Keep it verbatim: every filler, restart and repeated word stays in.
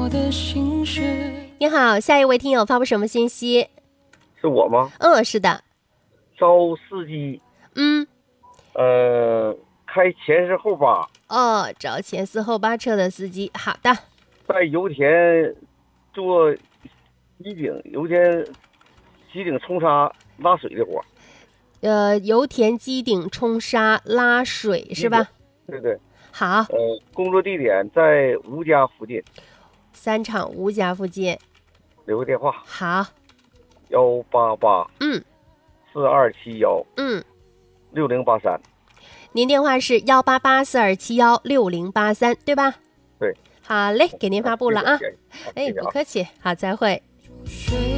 的心事。 你好，下一位听友发布什么信息？ 是我吗？ 嗯，是的。 招司机， 嗯， 呃，开前四后八， 哦，找前四后八车的司机。好的。 在油田做机顶油田机顶冲沙拉水的活。 呃，油田机顶冲沙拉水是吧？ 对对。 好。 呃，工作地点在吴家附近。 三厂吴家附近。 留个电话。 好。 幺八八。 嗯。 四二七幺。 嗯。 六零八三。 您电话是幺八八四二七幺六零八三，对吧？ 对。 好嘞，给您发布了啊。 哎， 不客气，好，再会。